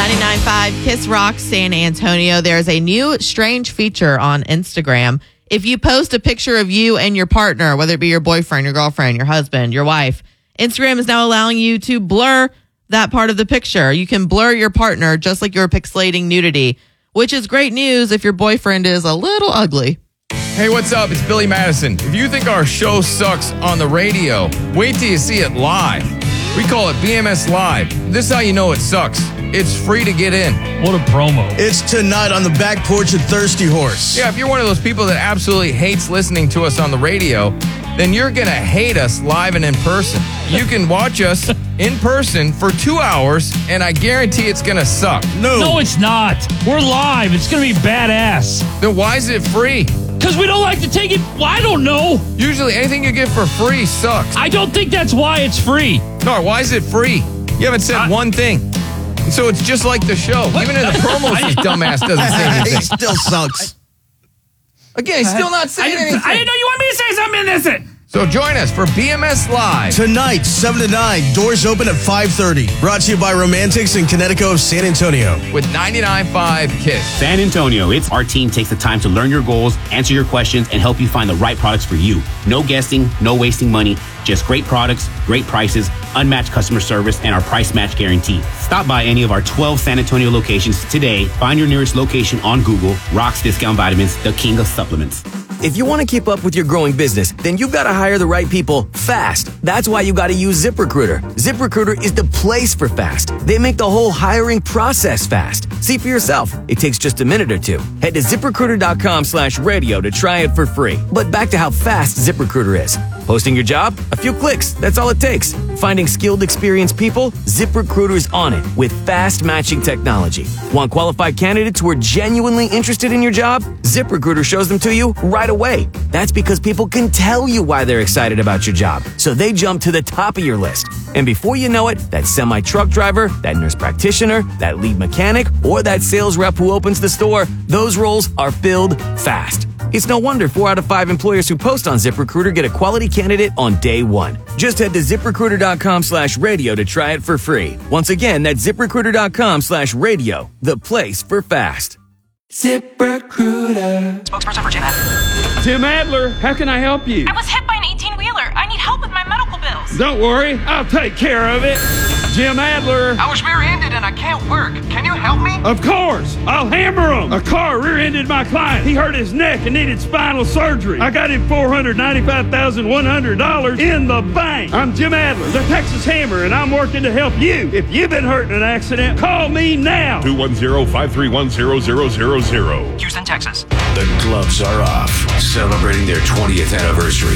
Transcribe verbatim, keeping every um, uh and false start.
ninety-nine point five Kiss Rock San Antonio. There's a new strange feature on Instagram. If you post a picture of you and your partner, whether it be your boyfriend, your girlfriend, your husband, your wife, Instagram is now allowing you to blur that part of the picture. You can blur your partner just like you're pixelating nudity, which is great news if your boyfriend is a little ugly. Hey, what's up? It's Billy Madison. If you think our show sucks on the radio, wait till you see it live. We call it B M S Live. This is how you know it sucks. It's free to get in. What a promo. It's tonight on the back porch of Thirsty Horse. Yeah, if you're one of those people that absolutely hates listening to us on the radio, then you're going to hate us live and in person. You can watch us in person for two hours, and I guarantee it's going to suck. No. No, it's not. We're live. It's going to be badass. Then why is it free? Because we don't like to take it. Well, I don't know. Usually anything you get for free sucks. I don't think that's why it's free. No, why is it free? You haven't said I- one thing. And so it's just like the show. Even in the promos, this dumbass doesn't say anything. He still sucks. Again, he's still not I saying didn't, anything. I didn't know you wanted me to say something in this. It. So join us for B M S Live. Tonight, seven to nine, doors open at five thirty. Brought to you by Romantics and Connecticut of San Antonio. With ninety-nine point five Kiss. San Antonio, it's our team takes the time to learn your goals, answer your questions, and help you find the right products for you. No guessing, no wasting money, just great products, great prices, unmatched customer service, and our price match guarantee. Stop by any of our twelve San Antonio locations today. Find your nearest location on Google. Rock's Discount Vitamins, the king of supplements. If you want to keep up with your growing business, then you've got to hire the right people fast. That's why you got to use ZipRecruiter. ZipRecruiter is the place for fast. They make the whole hiring process fast. See for yourself. It takes just a minute or two. Head to ZipRecruiter.com slash radio to try it for free. But back to how fast ZipRecruiter is. Posting your job? A few clicks. That's all it takes. Finding skilled, experienced people? ZipRecruiter's on it with fast matching technology. Want qualified candidates who are genuinely interested in your job? ZipRecruiter shows them to you right away. That's because people can tell you why they're excited about your job. So they jump to the top of your list. And before you know it, that semi-truck driver, that nurse practitioner, that lead mechanic, or that sales rep who opens the store, those roles are filled fast. It's no wonder four out of five employers who post on ZipRecruiter get a quality candidate on day one. Just head to ZipRecruiter.com slash radio to try it for free. Once again, that's ZipRecruiter.com slash radio, the place for fast. ZipRecruiter. Spokesperson for Jim Adler. Tim Adler, how can I help you? I was hit by an eighteen-wheeler. I need help with my medical bills. Don't worry, I'll take care of it. Jim Adler. I was rear-ended and I can't work. Can you help me? Of course. I'll hammer him. A car rear-ended my client. He hurt his neck and needed spinal surgery. I got him four hundred ninety-five thousand one hundred dollars in the bank. I'm Jim Adler, the Texas Hammer, and I'm working to help you. If you've been hurt in an accident, call me now. two one zero, five three one, zero zero zero zero. Houston, Texas. The gloves are off, celebrating their twentieth anniversary.